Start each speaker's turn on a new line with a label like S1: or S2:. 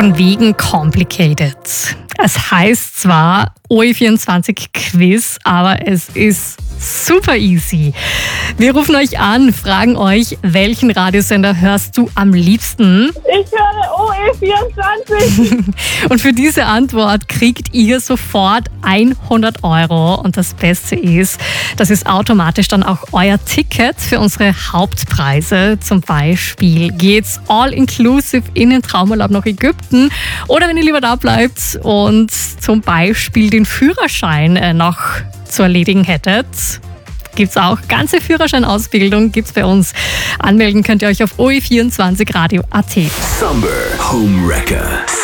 S1: Von wegen complicated. Es heißt zwar OE24 Quiz, aber es ist super easy. Wir rufen euch an, fragen euch, welchen Radiosender hörst du am liebsten?
S2: Ich höre OE24.
S1: Und für diese Antwort kriegt ihr sofort 100 €. Und das Beste ist, das ist automatisch dann auch euer Ticket für unsere Hauptpreise. Zum Beispiel geht's all-inclusive in den Traumurlaub nach Ägypten. Oder wenn ihr lieber da bleibt und zum Beispiel den Führerschein noch zu erledigen hättet, gibt's auch. Ganze Führerscheinausbildung gibt's bei uns. Anmelden könnt ihr euch auf OE24radio.at.
S3: Summer Home Wrecker.